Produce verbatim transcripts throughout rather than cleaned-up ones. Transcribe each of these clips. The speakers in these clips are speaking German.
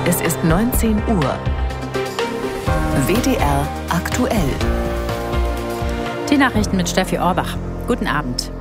Es ist neunzehn Uhr. W D R aktuell. Die Nachrichten mit Steffi Orbach. Guten Abend.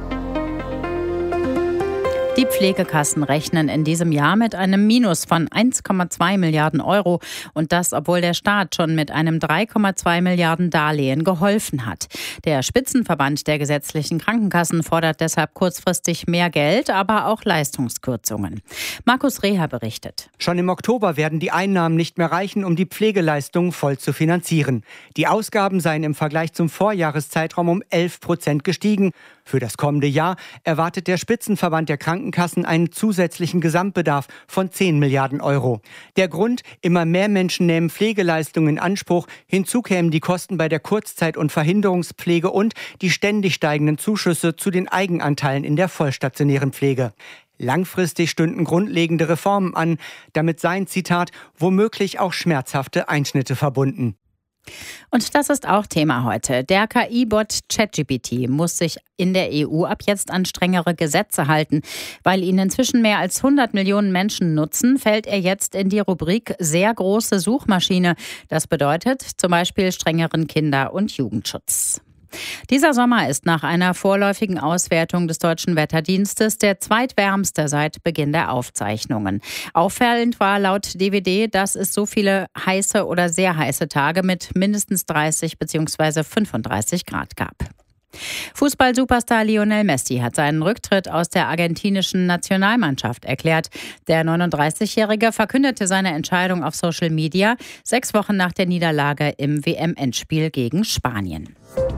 Die Pflegekassen rechnen in diesem Jahr mit einem Minus von eins Komma zwei Milliarden Euro. Und das, obwohl der Staat schon mit einem drei Komma zwei Milliarden Darlehen geholfen hat. Der Spitzenverband der gesetzlichen Krankenkassen fordert deshalb kurzfristig mehr Geld, aber auch Leistungskürzungen. Markus Reher berichtet. Schon im Oktober werden die Einnahmen nicht mehr reichen, um die Pflegeleistungen voll zu finanzieren. Die Ausgaben seien im Vergleich zum Vorjahreszeitraum um elf Prozent gestiegen. Für das kommende Jahr erwartet der Spitzenverband der Krankenkassen einen zusätzlichen Gesamtbedarf von zehn Milliarden Euro. Der Grund: immer mehr Menschen nehmen Pflegeleistungen in Anspruch. Hinzu kämen die Kosten bei der Kurzzeit- und Verhinderungspflege und die ständig steigenden Zuschüsse zu den Eigenanteilen in der vollstationären Pflege. Langfristig stünden grundlegende Reformen an. Damit seien, Zitat, womöglich auch schmerzhafte Einschnitte verbunden. Und das ist auch Thema heute. Der K I-Bot ChatGPT muss sich in der E U ab jetzt an strengere Gesetze halten. Weil ihn inzwischen mehr als hundert Millionen Menschen nutzen, fällt er jetzt in die Rubrik sehr große Suchmaschine. Das bedeutet zum Beispiel strengeren Kinder- und Jugendschutz. Dieser Sommer ist nach einer vorläufigen Auswertung des Deutschen Wetterdienstes der zweitwärmste seit Beginn der Aufzeichnungen. Auffallend war laut D W D, dass es so viele heiße oder sehr heiße Tage mit mindestens dreißig bzw. fünfunddreißig Grad gab. Fußball-Superstar Lionel Messi hat seinen Rücktritt aus der argentinischen Nationalmannschaft erklärt. Der neununddreißigjährige verkündete seine Entscheidung auf Social Media, sechs Wochen nach der Niederlage im W M-Endspiel gegen Spanien.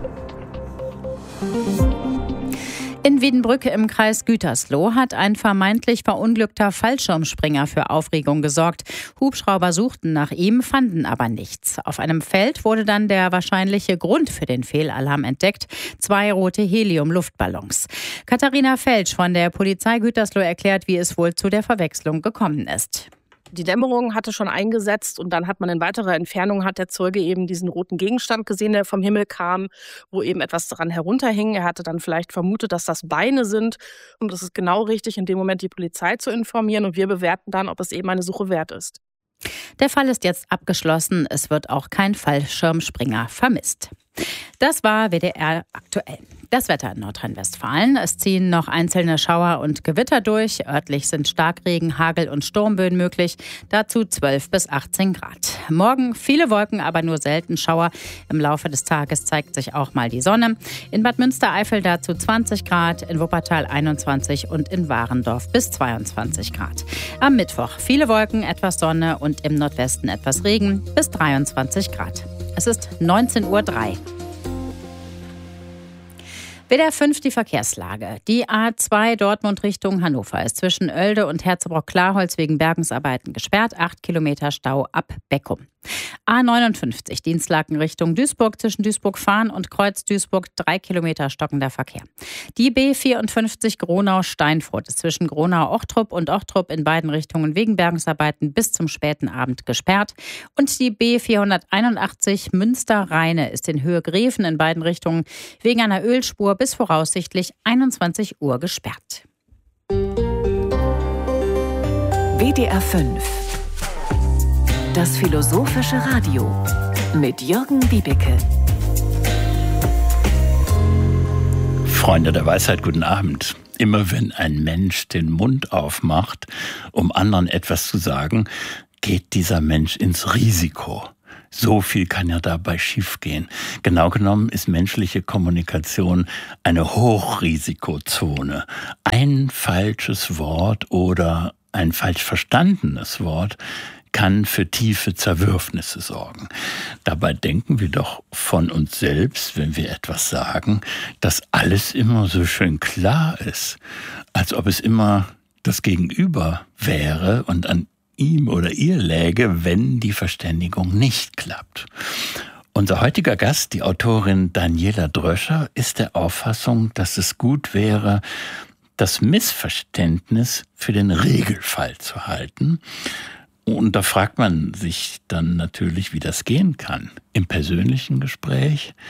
In Wiedenbrück im Kreis Gütersloh hat ein vermeintlich verunglückter Fallschirmspringer für Aufregung gesorgt. Hubschrauber suchten nach ihm, fanden aber nichts. Auf einem Feld wurde dann der wahrscheinliche Grund für den Fehlalarm entdeckt: zwei rote Helium-Luftballons. Katharina Felsch von der Polizei Gütersloh erklärt, wie es wohl zu der Verwechslung gekommen ist. Die Dämmerung hatte schon eingesetzt und dann hat man in weiterer Entfernung, hat der Zeuge eben diesen roten Gegenstand gesehen, der vom Himmel kam, wo eben etwas daran herunterhing. Er hatte dann vielleicht vermutet, dass das Beine sind, und es ist genau richtig, in dem Moment die Polizei zu informieren, und wir bewerten dann, ob es eben eine Suche wert ist. Der Fall ist jetzt abgeschlossen. Es wird auch kein Fallschirmspringer vermisst. Das war W D R aktuell. Das Wetter in Nordrhein-Westfalen. Es ziehen noch einzelne Schauer und Gewitter durch. Örtlich sind Starkregen, Hagel und Sturmböen möglich. Dazu zwölf bis achtzehn Grad. Morgen viele Wolken, aber nur selten Schauer. Im Laufe des Tages zeigt sich auch mal die Sonne. In Bad Münstereifel dazu zwanzig Grad, in Wuppertal einundzwanzig und in Warendorf bis zweiundzwanzig Grad. Am Mittwoch viele Wolken, etwas Sonne und im Nordwesten etwas Regen bis dreiundzwanzig Grad. Es ist neunzehn Uhr drei. W D R fünf die Verkehrslage. Die A zwei Dortmund Richtung Hannover ist zwischen Oelde und Herzebrock-Klarholz wegen Bergungsarbeiten gesperrt. Acht Kilometer Stau ab Beckum. A neunundfünfzig Dienstlaken Richtung Duisburg zwischen Duisburg-Fahn und Kreuz-Duisburg. Drei Kilometer stockender Verkehr. Die B vierundfünfzig Gronau-Steinfurt ist zwischen Gronau-Ochtrup und Ochtrup in beiden Richtungen wegen Bergungsarbeiten bis zum späten Abend gesperrt. Und die B vierhunderteinundachtzig Münster-Rheine ist in Höhe Greven in beiden Richtungen wegen einer Ölspur bis voraussichtlich einundzwanzig Uhr gesperrt. W D R fünf. Das philosophische Radio mit Jürgen Biebeke. Freunde der Weisheit, guten Abend. Immer wenn ein Mensch den Mund aufmacht, um anderen etwas zu sagen, geht dieser Mensch ins Risiko. So viel kann ja dabei schiefgehen. Genau genommen ist menschliche Kommunikation eine Hochrisikozone. Ein falsches Wort oder ein falsch verstandenes Wort kann für tiefe Zerwürfnisse sorgen. Dabei denken wir doch von uns selbst, wenn wir etwas sagen, dass alles immer so schön klar ist, als ob es immer das Gegenüber wäre und an ihm oder ihr läge, wenn die Verständigung nicht klappt. Unser heutiger Gast, die Autorin Daniela Dröscher, ist der Auffassung, dass es gut wäre, das Missverständnis für den Regelfall zu halten. Und da fragt man sich dann natürlich, wie das gehen kann. Im persönlichen Gespräch,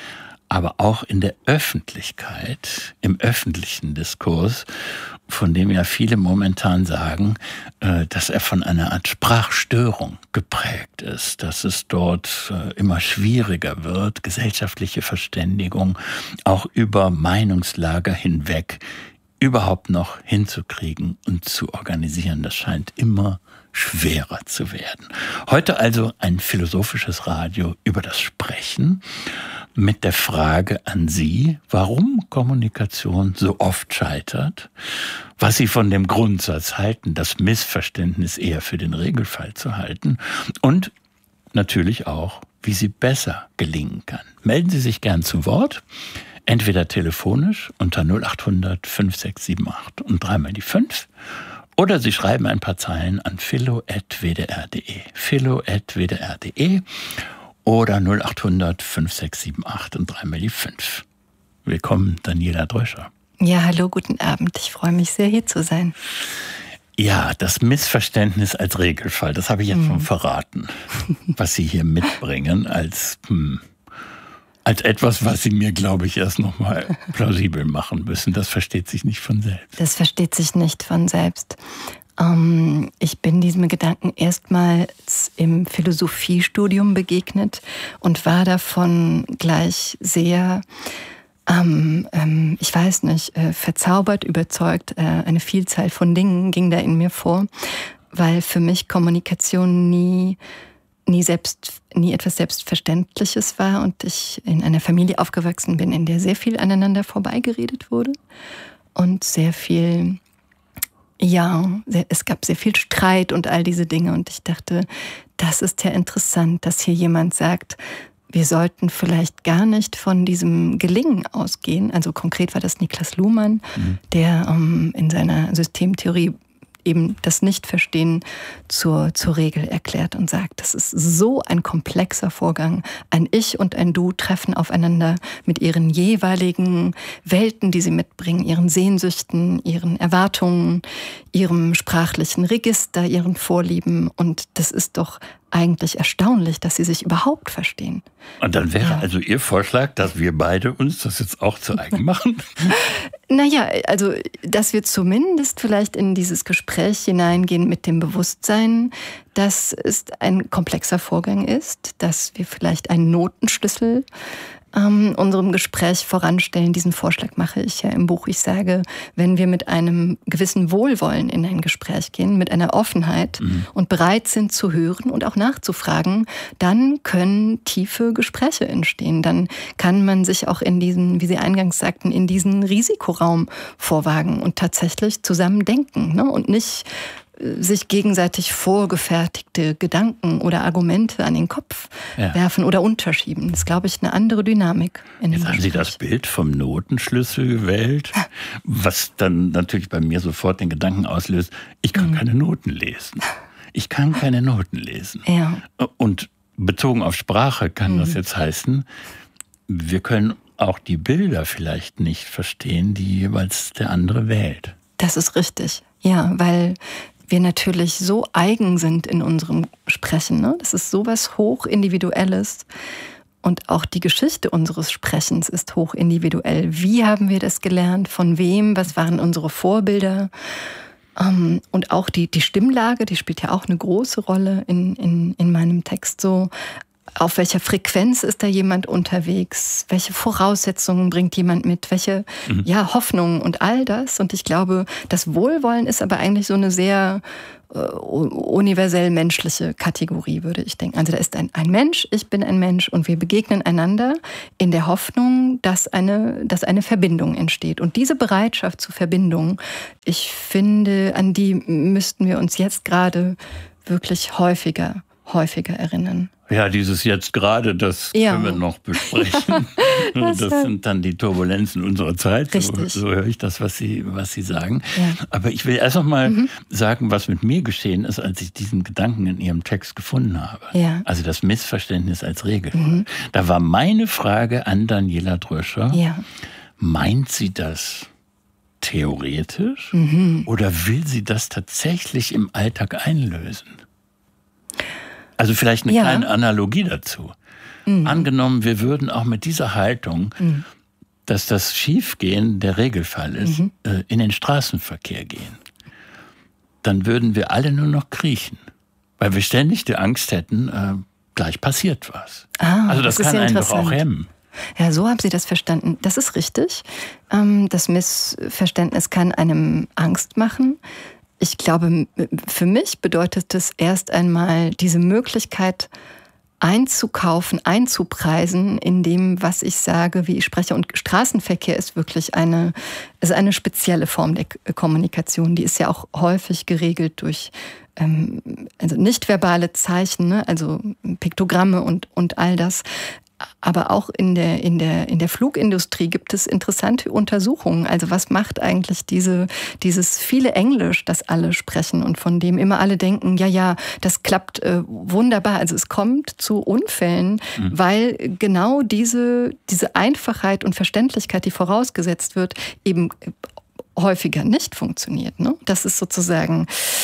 aber auch in der Öffentlichkeit, im öffentlichen Diskurs, von dem ja viele momentan sagen, dass er von einer Art Sprachstörung geprägt ist, dass es dort immer schwieriger wird, gesellschaftliche Verständigung auch über Meinungslager hinweg überhaupt noch hinzukriegen und zu organisieren. Das scheint immer schwerer zu werden. Heute also ein philosophisches Radio über das Sprechen mit der Frage an Sie, warum Kommunikation so oft scheitert, was Sie von dem Grundsatz halten, das Missverständnis eher für den Regelfall zu halten und natürlich auch, wie sie besser gelingen kann. Melden Sie sich gern zu Wort, entweder telefonisch unter null acht hundert fünf sechs sieben acht und dreimal die fünf oder Sie schreiben ein paar Zeilen an philo at w d r punkt d e, philo at w d r punkt d e oder null acht hundert fünf sechs sieben acht und dreimal die fünf. Willkommen, Daniela Dröscher. Ja, hallo, guten Abend. Ich freue mich sehr, hier zu sein. Ja, das Missverständnis als Regelfall, das habe ich jetzt hm. schon verraten, was Sie hier mitbringen als, hm, als etwas, was Sie mir, glaube ich, erst noch mal plausibel machen müssen. Das versteht sich nicht von selbst. Das versteht sich nicht von selbst. Ähm, ich bin diesem Gedanken erstmals im Philosophiestudium begegnet und war davon gleich sehr, ähm, ähm, ich weiß nicht, äh, verzaubert, überzeugt. Äh, eine Vielzahl von Dingen ging da in mir vor, weil für mich Kommunikation nie, nie, selbst, nie etwas Selbstverständliches war und ich in einer Familie aufgewachsen bin, in der sehr viel aneinander vorbeigeredet wurde und sehr viel... Ja, es gab sehr viel Streit und all diese Dinge und ich dachte, das ist ja interessant, dass hier jemand sagt, wir sollten vielleicht gar nicht von diesem Gelingen ausgehen. Also konkret war das Niklas Luhmann, mhm. der ähm, in seiner Systemtheorie eben das Nichtverstehen zur, zur Regel erklärt und sagt, das ist so ein komplexer Vorgang. Ein Ich und ein Du treffen aufeinander mit ihren jeweiligen Welten, die sie mitbringen, ihren Sehnsüchten, ihren Erwartungen, ihrem sprachlichen Register, ihren Vorlieben. Und das ist doch eigentlich erstaunlich, dass sie sich überhaupt verstehen. Und dann wäre ja. also Ihr Vorschlag, dass wir beide uns das jetzt auch zu eigen machen? Naja, also dass wir zumindest vielleicht in dieses Gespräch hineingehen mit dem Bewusstsein, dass es ein komplexer Vorgang ist, dass wir vielleicht einen Notenschlüssel ähm, unserem Gespräch voranstellen. Diesen Vorschlag mache ich ja im Buch. Ich sage, wenn wir mit einem gewissen Wohlwollen in ein Gespräch gehen, mit einer Offenheit mhm. und bereit sind zu hören und auch nachzufragen, dann können tiefe Gespräche entstehen. Dann kann man sich auch in diesen, wie Sie eingangs sagten, in diesen Risikoraum vorwagen und tatsächlich zusammen denken, ne? Und nicht sich gegenseitig vorgefertigte Gedanken oder Argumente an den Kopf ja. werfen oder unterschieben. Das ist, glaube ich, eine andere Dynamik. In Jetzt haben Sie das Bild vom Notenschlüssel gewählt, was dann natürlich bei mir sofort den Gedanken auslöst, ich kann mhm. keine Noten lesen. Ich kann keine Noten lesen. Ja. Und bezogen auf Sprache kann mhm. das jetzt heißen, wir können auch die Bilder vielleicht nicht verstehen, die jeweils der andere wählt. Das ist richtig. Ja, weil wir natürlich so eigen sind in unserem Sprechen. Ne? Das ist sowas Hochindividuelles. Und auch die Geschichte unseres Sprechens ist hochindividuell. Wie haben wir das gelernt? Von wem? Was waren unsere Vorbilder? Und auch die, die Stimmlage, die spielt ja auch eine große Rolle in, in, in meinem Text so. Auf welcher Frequenz ist da jemand unterwegs? Welche Voraussetzungen bringt jemand mit? Welche mhm. ja, Hoffnungen und all das? Und ich glaube, das Wohlwollen ist aber eigentlich so eine sehr äh, universell menschliche Kategorie, würde ich denken. Also da ist ein, ein Mensch, ich bin ein Mensch und wir begegnen einander in der Hoffnung, dass eine, dass eine Verbindung entsteht. Und diese Bereitschaft zur Verbindung, ich finde, an die müssten wir uns jetzt gerade wirklich häufiger, häufiger erinnern. Ja, dieses jetzt gerade, das ja. können wir noch besprechen. das, das sind dann die Turbulenzen unserer Zeit. So, so höre ich das, was Sie, was Sie sagen. Ja. Aber ich will erst noch mal mhm. sagen, was mit mir geschehen ist, als ich diesen Gedanken in Ihrem Text gefunden habe. Ja. Also das Missverständnis als Regel. Mhm. Da war meine Frage an Daniela Dröscher, ja. meint sie das theoretisch mhm. oder will sie das tatsächlich im Alltag einlösen? Also vielleicht eine ja. kleine Analogie dazu. Mhm. Angenommen, wir würden auch mit dieser Haltung, mhm. dass das Schiefgehen der Regelfall ist, mhm. äh, in den Straßenverkehr gehen. Dann würden wir alle nur noch kriechen. Weil wir ständig die Angst hätten, äh, gleich passiert was. Ah, also das, das kann einen doch auch hemmen. Ja, so haben Sie das verstanden. Das ist richtig. Ähm, das Missverständnis kann einem Angst machen. Ich glaube, für mich bedeutet es erst einmal diese Möglichkeit einzukaufen, einzupreisen in dem, was ich sage, wie ich spreche. Und Straßenverkehr ist wirklich eine, ist eine spezielle Form der Kommunikation. Die ist ja auch häufig geregelt durch ähm, also nichtverbale Zeichen, ne? Also Piktogramme und, und all das. Aber auch in der, in der, in der Flugindustrie gibt es interessante Untersuchungen. Also was macht eigentlich diese, dieses viele Englisch, das alle sprechen und von dem immer alle denken, ja, ja, das klappt äh, wunderbar. Also es kommt zu Unfällen, mhm. weil genau diese, diese Einfachheit und Verständlichkeit, die vorausgesetzt wird, eben häufiger nicht funktioniert. Ne? Das ist sozusagen...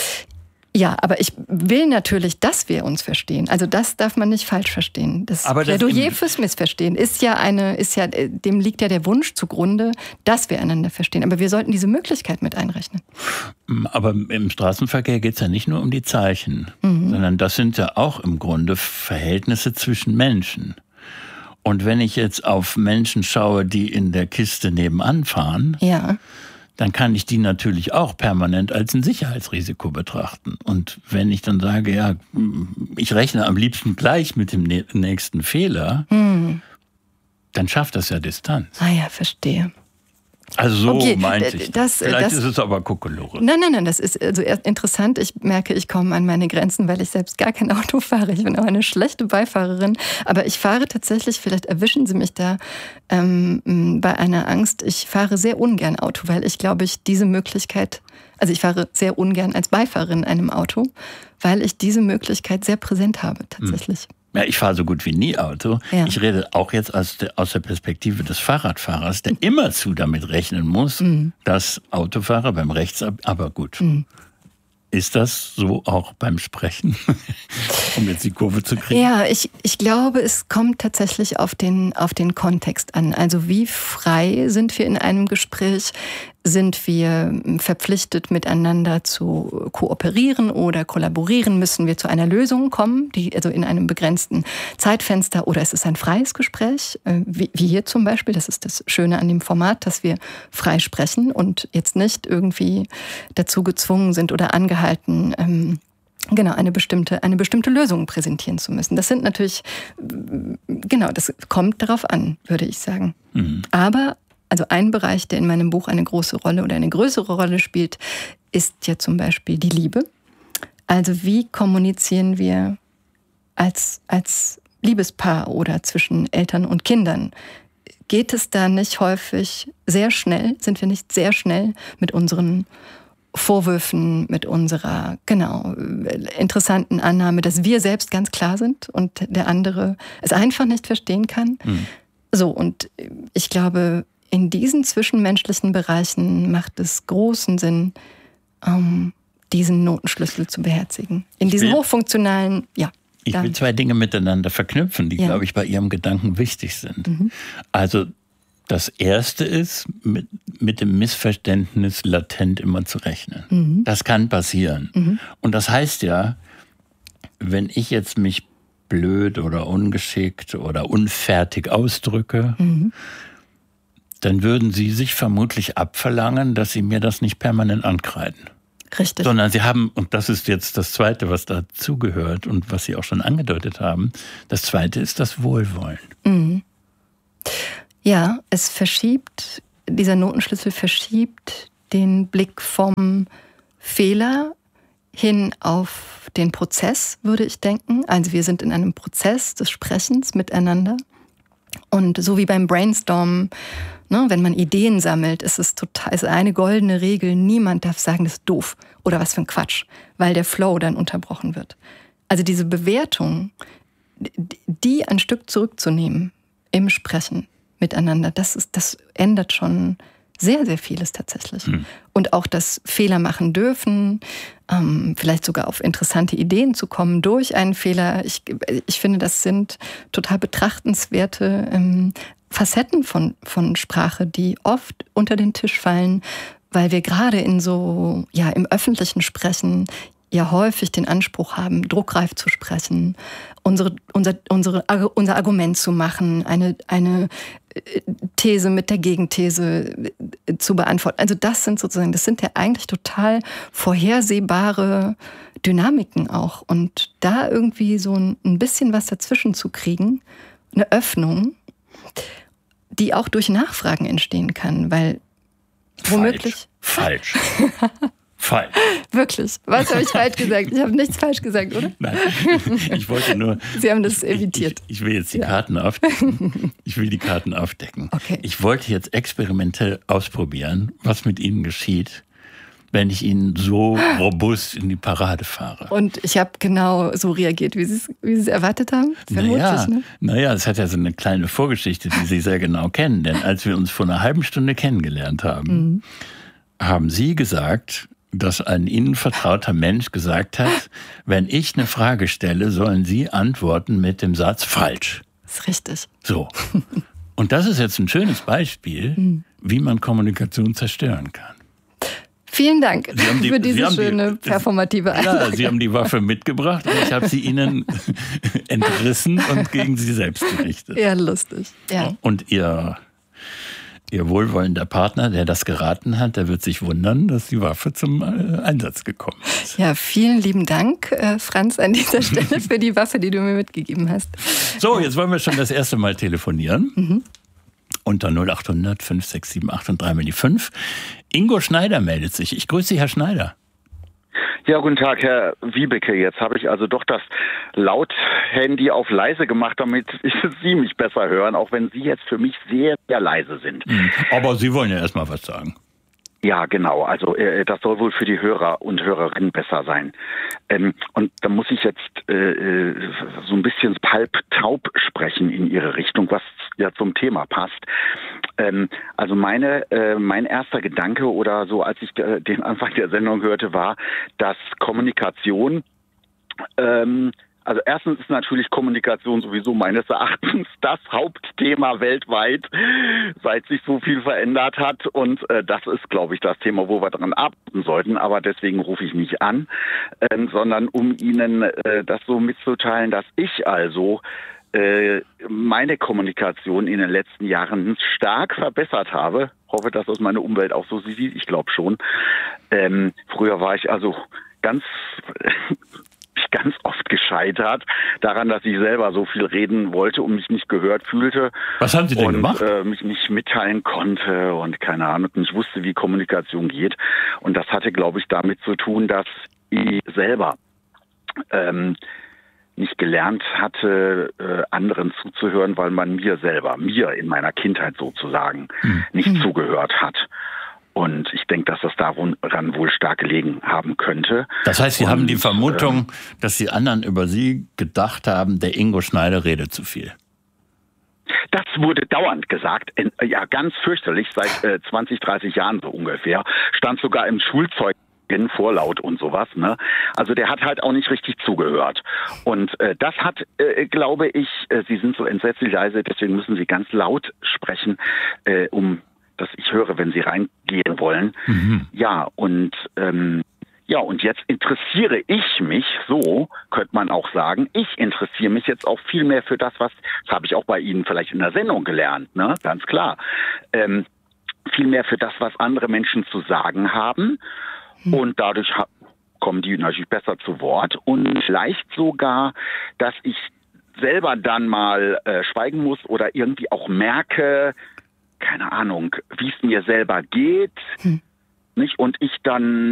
Ja, aber ich will natürlich, dass wir uns verstehen. Also das darf man nicht falsch verstehen. Das aber Plädoyer fürs Missverstehen ist ja eine, ist ja, dem liegt ja der Wunsch zugrunde, dass wir einander verstehen. Aber wir sollten diese Möglichkeit mit einrechnen. Aber im Straßenverkehr geht es ja nicht nur um die Zeichen, mhm. sondern das sind ja auch im Grunde Verhältnisse zwischen Menschen. Und wenn ich jetzt auf Menschen schaue, die in der Kiste nebenan fahren, ja. dann kann ich die natürlich auch permanent als ein Sicherheitsrisiko betrachten. Und wenn ich dann sage, ja, ich rechne am liebsten gleich mit dem nächsten Fehler, hm. dann schafft das ja Distanz. Ah ja, verstehe. Also so okay, meinte ich das. das. Vielleicht das, ist es aber Kokolores. Nein, nein, nein, das ist also interessant. Ich merke, ich komme an meine Grenzen, weil ich selbst gar kein Auto fahre. Ich bin auch eine schlechte Beifahrerin. Aber ich fahre tatsächlich, vielleicht erwischen Sie mich da ähm, bei einer Angst, ich fahre sehr ungern Auto, weil ich glaube, ich diese Möglichkeit, also ich fahre sehr ungern als Beifahrerin in einem Auto, weil ich diese Möglichkeit sehr präsent habe tatsächlich. Hm. Ja, ich fahre so gut wie nie Auto. Ja. Ich rede auch jetzt aus der, aus der Perspektive des Fahrradfahrers, der immerzu damit rechnen muss, mhm. dass Autofahrer beim Rechtsab... Aber gut, mhm. ist das so auch beim Sprechen, um jetzt die Kurve zu kriegen? Ja, ich, ich glaube, es kommt tatsächlich auf den, auf den Kontext an. Also wie frei sind wir in einem Gespräch? Sind wir verpflichtet, miteinander zu kooperieren oder kollaborieren? Müssen wir zu einer Lösung kommen, die, also in einem begrenzten Zeitfenster? Oder ist es ein freies Gespräch, wie, wie hier zum Beispiel? Das ist das Schöne an dem Format, dass wir frei sprechen und jetzt nicht irgendwie dazu gezwungen sind oder angehalten, ähm, genau, eine bestimmte, eine bestimmte Lösung präsentieren zu müssen. Das sind natürlich, genau, das kommt darauf an, würde ich sagen. Mhm. Aber also ein Bereich, der in meinem Buch eine große Rolle oder eine größere Rolle spielt, ist ja zum Beispiel die Liebe. Also wie kommunizieren wir als, als Liebespaar oder zwischen Eltern und Kindern? Geht es da nicht häufig sehr schnell, sind wir nicht sehr schnell mit unseren Vorwürfen, mit unserer, genau, interessanten Annahme, dass wir selbst ganz klar sind und der andere es einfach nicht verstehen kann? Mhm. So, und ich glaube, in diesen zwischenmenschlichen Bereichen macht es großen Sinn, ähm, diesen Notenschlüssel zu beherzigen. In diesen will, hochfunktionalen, ja. Ich dann. will zwei Dinge miteinander verknüpfen, die, ja. glaube ich, bei Ihrem Gedanken wichtig sind. Mhm. Also das Erste ist, mit, mit dem Missverständnis latent immer zu rechnen. Mhm. Das kann passieren. Mhm. Und das heißt ja, wenn ich jetzt mich blöd oder ungeschickt oder unfertig ausdrücke, mhm. dann würden Sie sich vermutlich abverlangen, dass Sie mir das nicht permanent ankreiden. Richtig. Sondern Sie haben, und das ist jetzt das Zweite, was dazugehört und was Sie auch schon angedeutet haben, das Zweite ist das Wohlwollen. Mhm. Ja, es verschiebt, dieser Notenschlüssel verschiebt den Blick vom Fehler hin auf den Prozess, würde ich denken. Also wir sind in einem Prozess des Sprechens miteinander. Und so wie beim Brainstormen, ne, wenn man Ideen sammelt, ist es total, ist eine goldene Regel, niemand darf sagen, das ist doof oder was für ein Quatsch, weil der Flow dann unterbrochen wird. Also diese Bewertung, die ein Stück zurückzunehmen im Sprechen miteinander, das ist, das ändert schon Sehr, sehr vieles tatsächlich. Hm. Und auch das Fehler machen dürfen, ähm, vielleicht sogar auf interessante Ideen zu kommen durch einen Fehler. Ich, ich finde, das sind total betrachtenswerte ähm, Facetten von, von Sprache, die oft unter den Tisch fallen, weil wir gerade in so, ja, im öffentlichen Sprechen ja häufig den Anspruch haben, druckreif zu sprechen, unsere, unser, unsere, unser Argument zu machen, eine, eine These mit der Gegenthese zu beantworten. Also das sind sozusagen, das sind ja eigentlich total vorhersehbare Dynamiken auch. Und da irgendwie so ein bisschen was dazwischen zu kriegen, eine Öffnung, die auch durch Nachfragen entstehen kann, weil womöglich... Falsch. Falsch. Falsch. Wirklich? Was habe ich falsch gesagt? Ich habe nichts falsch gesagt, oder? Nein, ich wollte nur... Sie haben das evitiert. Ich, ich will jetzt die ja. Karten aufdecken. Ich will die Karten aufdecken. Okay. Ich wollte jetzt experimentell ausprobieren, was mit Ihnen geschieht, wenn ich Ihnen so robust in die Parade fahre. Und ich habe genau so reagiert, wie Sie es, wie Sie es erwartet haben? Vermutlich, naja, ne? Naja, es hat ja so eine kleine Vorgeschichte, die Sie sehr genau kennen. Denn als wir uns vor einer halben Stunde kennengelernt haben, mhm. haben Sie gesagt, dass ein Ihnen vertrauter Mensch gesagt hat, wenn ich eine Frage stelle, sollen Sie antworten mit dem Satz falsch. Das ist richtig. So. Und das ist jetzt ein schönes Beispiel, mhm. wie man Kommunikation zerstören kann. Vielen Dank die, für diese schöne die, performative Einlage. Ja, Sie haben die Waffe mitgebracht und ich habe sie Ihnen entrissen und gegen Sie selbst gerichtet. Ja, lustig. Ja. Und Ihr, Ihr wohlwollender Partner, der das geraten hat, der wird sich wundern, dass die Waffe zum Einsatz gekommen ist. Ja, vielen lieben Dank, Franz, an dieser Stelle für die Waffe, die du mir mitgegeben hast. So, jetzt wollen wir schon das erste Mal telefonieren. Mhm. Unter null acht hundert fünf sechs sieben acht und drei mal die fünf. Ingo Schneider meldet sich. Ich grüße Sie, Herr Schneider. Ja, guten Tag, Herr Wiebeke. Jetzt habe ich also doch das Laut-Handy auf leise gemacht, damit Sie mich besser hören, auch wenn Sie jetzt für mich sehr, sehr leise sind. Aber Sie wollen ja erstmal was sagen. Ja, genau. Also äh, das soll wohl für die Hörer und Hörerinnen besser sein. Ähm, und da muss ich jetzt äh, so ein bisschen halb-taub sprechen in Ihre Richtung, was ja zum Thema passt. Ähm, also meine, äh, mein erster Gedanke oder so, als ich äh, den Anfang der Sendung hörte, war, dass Kommunikation ähm, Also erstens ist natürlich Kommunikation sowieso meines Erachtens das Hauptthema weltweit, seit sich so viel verändert hat. Und äh, das ist, glaube ich, das Thema, wo wir dran arbeiten sollten. Aber deswegen rufe ich nicht an, äh, sondern um Ihnen äh, das so mitzuteilen, dass ich also äh, meine Kommunikation in den letzten Jahren stark verbessert habe. Hoffe, dass das meine Umwelt auch so sieht. Ich glaube schon. Ähm, früher war ich also ganz... ganz oft gescheitert daran, dass ich selber so viel reden wollte und mich nicht gehört fühlte. Was haben Sie denn und, gemacht? Äh, mich nicht mitteilen konnte und keine Ahnung, nicht wusste, wie Kommunikation geht. Und das hatte, glaube ich, damit zu tun, dass ich selber ähm, nicht gelernt hatte, äh, anderen zuzuhören, weil man mir selber, mir in meiner Kindheit sozusagen, hm. nicht hm. zugehört hat. Und ich denke, dass das daran wohl stark gelegen haben könnte. Das heißt, Sie und, haben die Vermutung, äh, dass die anderen über Sie gedacht haben, der Ingo Schneider redet zu viel. Das wurde dauernd gesagt, ja ganz fürchterlich, seit äh, zwanzig, dreißig Jahren so ungefähr. Stand sogar im Schulzeug in Vorlaut und sowas, ne? Also der hat halt auch nicht richtig zugehört. Und äh, das hat, äh, glaube ich, äh, Sie sind so entsetzlich leise, deswegen müssen Sie ganz laut sprechen, äh, um dass ich höre, wenn Sie reingehen wollen. Mhm. Ja, und ähm, ja, und jetzt interessiere ich mich, so könnte man auch sagen, ich interessiere mich jetzt auch viel mehr für das, was, das habe ich auch bei Ihnen vielleicht in der Sendung gelernt, ne, ganz klar, ähm, viel mehr für das, was andere Menschen zu sagen haben. Mhm. Und dadurch ha- kommen die natürlich besser zu Wort. Und vielleicht sogar, dass ich selber dann mal äh, schweigen muss oder irgendwie auch merke, keine Ahnung, wie es mir selber geht, hm. nicht? Und ich dann